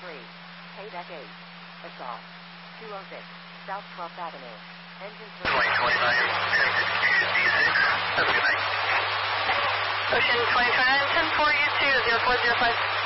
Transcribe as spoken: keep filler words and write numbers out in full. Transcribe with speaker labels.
Speaker 1: three. Paydeck eight. Assault. two oh six. South twelfth Avenue. Engine three.
Speaker 2: twenty twenty-nine. Have a good night.
Speaker 3: Ocean twenty twenty-nine, ten four U two, zero four zero five.